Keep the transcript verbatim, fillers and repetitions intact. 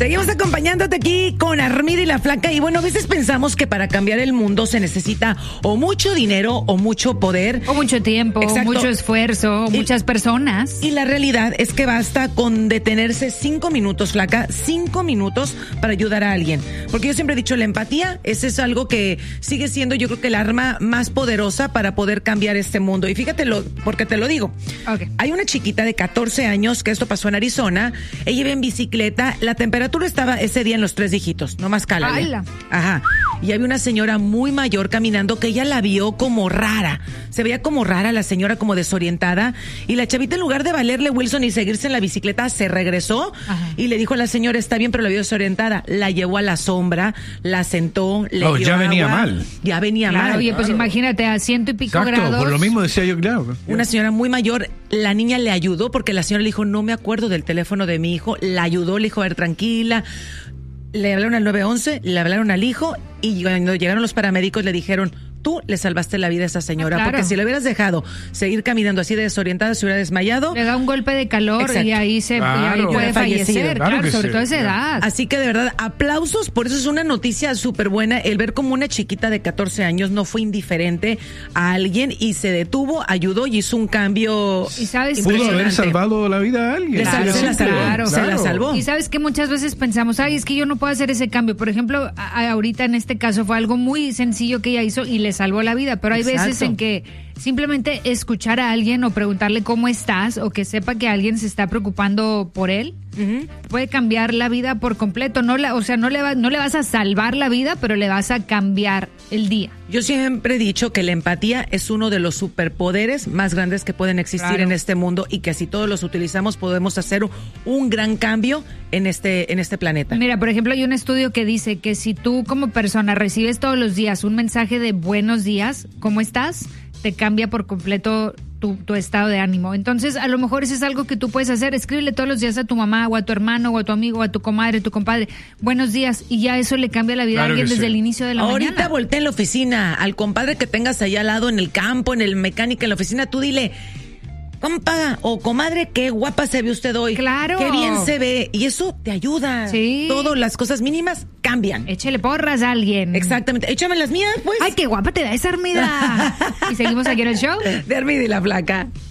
Seguimos acompañándote aquí con Armida y la Flaca. Y bueno, a veces pensamos que para cambiar el mundo se necesita o mucho dinero o mucho poder. O mucho tiempo, Exacto. mucho esfuerzo, o y, muchas personas. Y la realidad es que basta con detenerse cinco minutos, Flaca, cinco minutos para ayudar a alguien. Porque yo siempre he dicho, la empatía ese es algo que sigue siendo, yo creo que el arma más poderosa para poder cambiar este mundo. Y fíjate lo, porque te lo digo. Okay. Hay una chiquita de catorce años, que esto pasó en Arizona. Ella iba en bicicleta, la temperatura estaba ese día en los tres dígitos, no más cálale. ¡Hala! Ajá. Y había una señora muy mayor caminando que ella la vio como rara. Se veía como rara la señora, como desorientada. Y la chavita, en lugar de valerle Wilson y seguirse en la bicicleta, se regresó. Ajá. Y le dijo a la señora, está bien, pero la vio desorientada. La llevó a la sombra, la sentó, le oh, dio ya agua. venía mal. Ya venía Claro, mal. oye, pues Claro. imagínate, a ciento y pico Exacto, grados. por lo mismo decía yo, claro. Una señora muy mayor, la niña le ayudó porque la señora le dijo, no me acuerdo del teléfono de mi hijo. La ayudó, le dijo, a ver, tranquila. Le hablaron al nueve once, le hablaron al hijo y cuando llegaron los paramédicos le dijeron, tú le salvaste la vida a esa señora, claro. porque si le hubieras dejado seguir caminando así de desorientada, se hubiera desmayado. Le da un golpe de calor. Exacto. y ahí se Claro. y ahí puede Hubiera fallecido. fallecer, Claro claro, que sobre sí, todo a esa claro. edad. Así que de verdad, aplausos, por eso es una noticia súper buena, el ver como una chiquita de catorce años no fue indiferente a alguien y se detuvo, ayudó y hizo un cambio. Y sabes Pudo que- haber salvado la vida a alguien. Le Claro, se la salvó, claro. se la salvó. Y sabes que muchas veces pensamos, ay, es que yo no puedo hacer ese cambio. Por ejemplo, a, a, ahorita en este caso fue algo muy sencillo que ella hizo y le salvó la vida. Pero hay Exacto. veces en que simplemente escuchar a alguien o preguntarle cómo estás o que sepa que alguien se está preocupando por él uh-huh. puede cambiar la vida por completo. No la, o sea, no le, va, no le vas a salvar la vida, pero le vas a cambiar el día. Yo siempre he dicho que la empatía es uno de los superpoderes más grandes que pueden existir claro. en este mundo y que si todos los utilizamos podemos hacer un gran cambio en este, en este planeta. Mira, por ejemplo, hay un estudio que dice que si tú como persona recibes todos los días un mensaje de buenos días, ¿cómo estás?, te cambia por completo tu, tu estado de ánimo. Entonces, a lo mejor eso es algo que tú puedes hacer. Escríbele todos los días a tu mamá o a tu hermano o a tu amigo o a tu comadre, tu compadre, buenos días, y ya eso le cambia la vida claro a alguien desde sí. el inicio de la Ahorita mañana. Ahorita voltea en la oficina, al compadre que tengas allá al lado en el campo, en el mecánica, en la oficina, tú dile, compa o comadre, qué guapa se ve usted hoy. Claro. Qué bien se ve. Y eso te ayuda. Sí. Todas las cosas mínimas cambian. Échale porras a alguien. Exactamente. Échame las mías, pues. Ay, qué guapa te da esa Armida. Y seguimos aquí en el show de Armida y la Flaca.